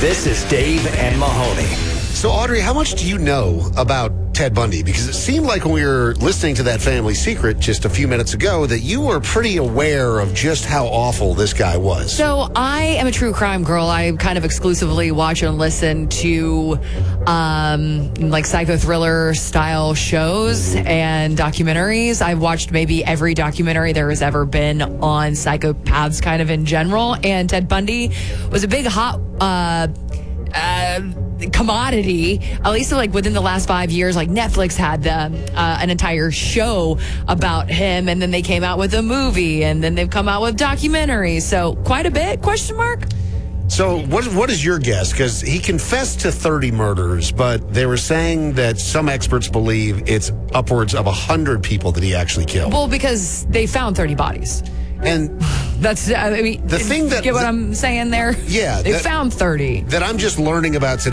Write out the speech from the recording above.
This is Dave and Mahoney. So, Audrey, how much do you know about Ted Bundy? Because it seemed like when we were listening to that family secret just a few minutes ago that you were pretty aware of just how awful this guy was. So I am a true crime girl. I kind of exclusively watch and listen to like psycho thriller style shows and documentaries. I've watched maybe every documentary there has ever been on psychopaths kind of in general. And Ted Bundy was a big hot commodity, at least like within the last 5 years. Like Netflix had an entire show about him, and then they came out with a movie, and then they've come out with documentaries. So quite a bit, question mark? So what is your guess? Because he confessed to 30 murders, but they were saying that some experts believe it's upwards of 100 people that he actually killed. Well, because they found 30 bodies. And that's, I mean, the thing that... Get what I'm saying there? Yeah. They found 30. That I'm just learning about today